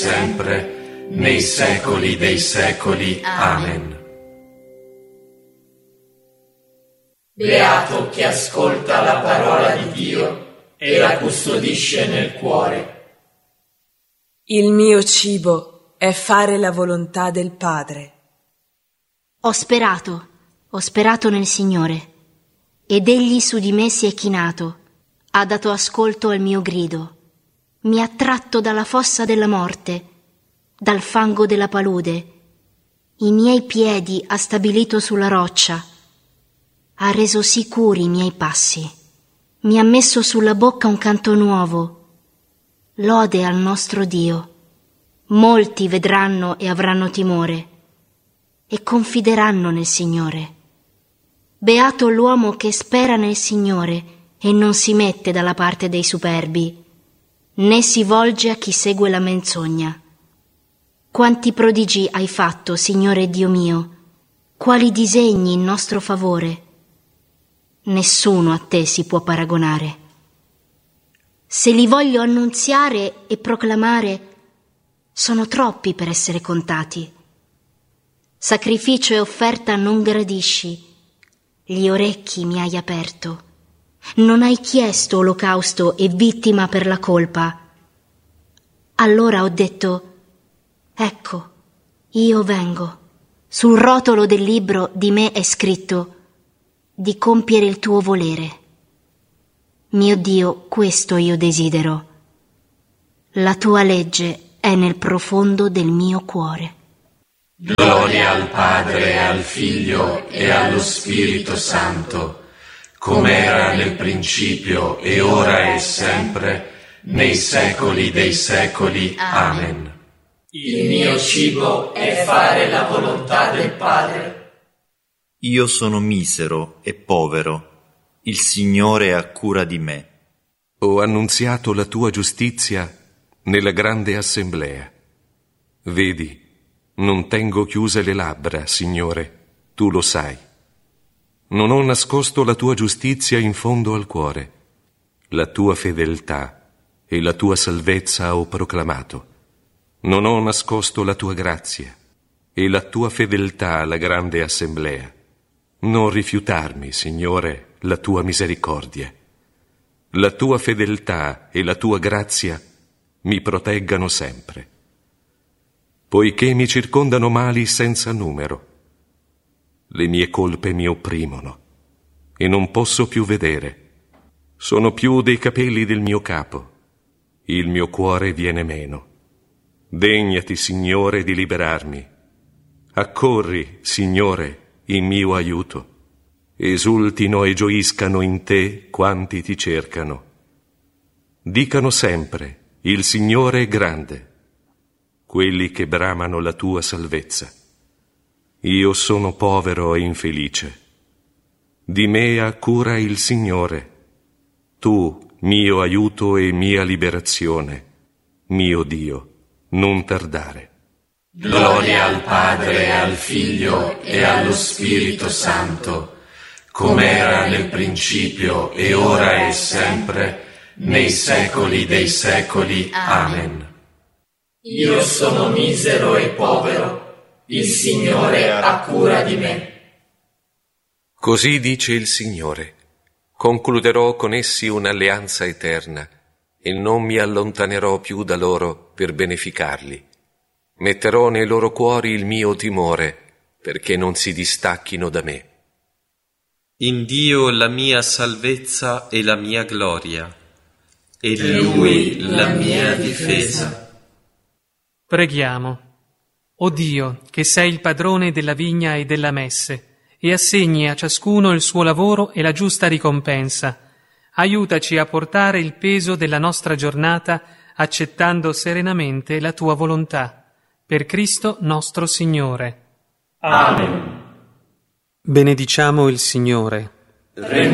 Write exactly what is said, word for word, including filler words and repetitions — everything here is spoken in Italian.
sempre, nei secoli dei secoli. Amen. Beato chi ascolta la parola di Dio e la custodisce nel cuore. Il mio cibo è fare la volontà del Padre. Ho sperato, ho sperato nel Signore, ed Egli su di me si è chinato, ha dato ascolto al mio grido, mi ha tratto dalla fossa della morte, dal fango della palude, i miei piedi ha stabilito sulla roccia, ha reso sicuri i miei passi, mi ha messo sulla bocca un canto nuovo. Lode al nostro Dio. Molti vedranno e avranno timore e confideranno nel Signore. Beato l'uomo che spera nel Signore e non si mette dalla parte dei superbi, né si volge a chi segue la menzogna. Quanti prodigi hai fatto, Signore Dio mio, quali disegni in nostro favore. Nessuno a te si può paragonare. Se li voglio annunziare e proclamare, sono troppi per essere contati. Sacrificio e offerta non gradisci, gli orecchi mi hai aperto. Non hai chiesto olocausto e vittima per la colpa. Allora ho detto, ecco, io vengo. Sul rotolo del libro di me è scritto di compiere il tuo volere. Mio Dio, questo io desidero. La tua legge è nel profondo del mio cuore. Gloria al Padre, al Figlio e allo Spirito Santo, come era nel principio e ora e sempre, nei secoli dei secoli. Amen. Il mio cibo è fare la volontà del Padre. Io sono misero e povero. Il Signore ha cura di me. Ho annunziato la tua giustizia nella grande assemblea. Vedi, non tengo chiuse le labbra, Signore, tu lo sai. Non ho nascosto la tua giustizia in fondo al cuore. La tua fedeltà e la tua salvezza ho proclamato. Non ho nascosto la tua grazia e la tua fedeltà alla grande assemblea. Non rifiutarmi, Signore, la tua misericordia. La tua fedeltà e la tua grazia mi proteggano sempre. Poiché mi circondano mali senza numero, le mie colpe mi opprimono e non posso più vedere. Sono più dei capelli del mio capo. Il mio cuore viene meno. Degnati, Signore, di liberarmi. Accorri, Signore, in mio aiuto. Esultino e gioiscano in te quanti ti cercano. Dicano sempre, il Signore è grande, quelli che bramano la tua salvezza. Io sono povero e infelice. Di me ha cura il Signore. Tu, mio aiuto e mia liberazione, mio Dio, non tardare. Gloria al Padre, al Figlio e allo Spirito Santo, come era nel principio e ora e sempre, nei secoli dei secoli. Amen. Io sono misero e povero, il Signore ha cura di me. Così dice il Signore: concluderò con essi un'alleanza eterna e non mi allontanerò più da loro per beneficarli. Metterò nei loro cuori il mio timore, perché non si distacchino da me. In Dio la mia salvezza e la mia gloria, e in Lui la mia difesa. Preghiamo. O Dio, che sei il padrone della vigna e della messe, e assegni a ciascuno il suo lavoro e la giusta ricompensa, aiutaci a portare il peso della nostra giornata accettando serenamente la tua volontà. Per Cristo nostro Signore. Amen. Benediciamo il Signore.